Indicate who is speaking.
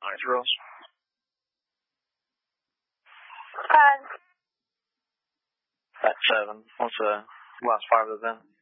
Speaker 1: Alright, Rose.
Speaker 2: 5.
Speaker 1: At 7. What's the last 5 of the VIN?